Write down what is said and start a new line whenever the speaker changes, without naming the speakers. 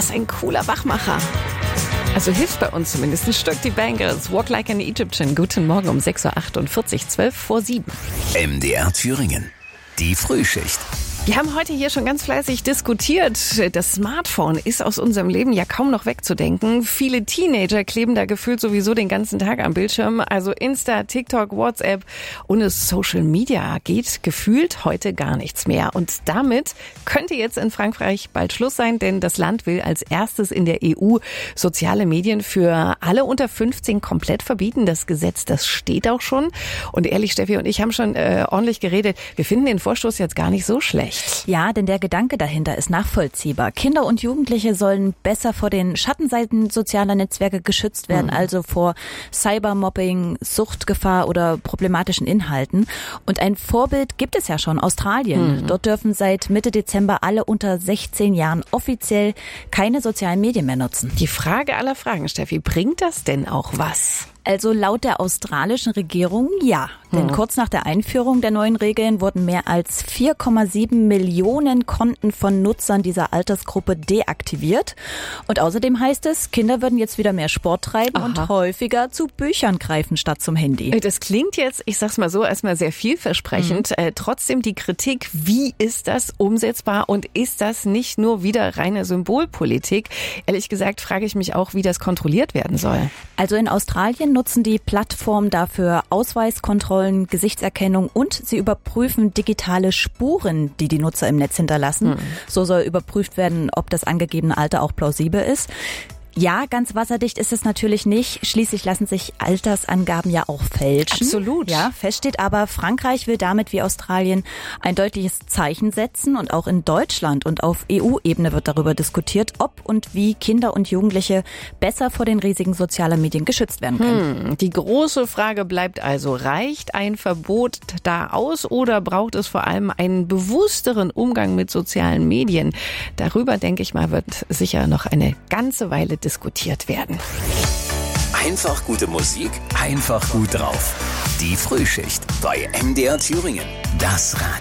Was ein cooler Wachmacher. Also hilft bei uns zumindest ein Stück. Die Bangles, Walk Like an Egyptian. Guten Morgen um 6.48 Uhr, 12 vor 7.
MDR Thüringen. Die Frühschicht.
Wir haben heute hier schon ganz fleißig diskutiert. Das Smartphone ist aus unserem Leben ja kaum noch wegzudenken. Viele Teenager kleben da gefühlt sowieso den ganzen Tag am Bildschirm. Also Insta, TikTok, WhatsApp. Ohne Social Media geht gefühlt heute gar nichts mehr. Und damit könnte jetzt in Frankreich bald Schluss sein, denn das Land will als erstes in der EU soziale Medien für alle unter 15 komplett verbieten. Das Gesetz, das steht auch schon. Und ehrlich, Steffi und ich haben schon ordentlich geredet. Wir finden den Vorstoß jetzt gar nicht so schlecht.
Ja, denn der Gedanke dahinter ist nachvollziehbar. Kinder und Jugendliche sollen besser vor den Schattenseiten sozialer Netzwerke geschützt werden, also vor Cybermobbing, Suchtgefahr oder problematischen Inhalten. Und ein Vorbild gibt es ja schon, Australien. Dort dürfen seit Mitte Dezember alle unter 16 Jahren offiziell keine sozialen Medien mehr nutzen.
Die Frage aller Fragen, Steffi, bringt das denn auch was?
Also laut der australischen Regierung ja. Denn kurz nach der Einführung der neuen Regeln wurden mehr als 4,7 Millionen Konten von Nutzern dieser Altersgruppe deaktiviert. Und außerdem heißt es, Kinder würden jetzt wieder mehr Sport treiben und häufiger zu Büchern greifen statt zum Handy.
Das klingt jetzt, ich sag's mal so, erstmal sehr vielversprechend. Trotzdem die Kritik, wie ist das umsetzbar und ist das nicht nur wieder reine Symbolpolitik? Ehrlich gesagt frage ich mich auch, wie das kontrolliert werden soll.
Also in Australien nutzen die Plattformen dafür Ausweiskontrollen, Gesichtserkennung und sie überprüfen digitale Spuren, die die Nutzer im Netz hinterlassen. So soll überprüft werden, ob das angegebene Alter auch plausibel ist. Ja, ganz wasserdicht ist es natürlich nicht. Schließlich lassen sich Altersangaben ja auch fälschen.
Absolut.
Ja, fest steht aber, Frankreich will damit wie Australien ein deutliches Zeichen setzen. Und auch in Deutschland und auf EU-Ebene wird darüber diskutiert, ob und wie Kinder und Jugendliche besser vor den Risiken sozialer Medien geschützt werden können.
Die große Frage bleibt also, reicht ein Verbot da aus oder braucht es vor allem einen bewussteren Umgang mit sozialen Medien? Darüber, denke ich mal, wird sicher noch eine ganze Weile diskutiert werden.
Einfach gute Musik, einfach gut drauf. Die Frühschicht bei MDR Thüringen. Das Radio.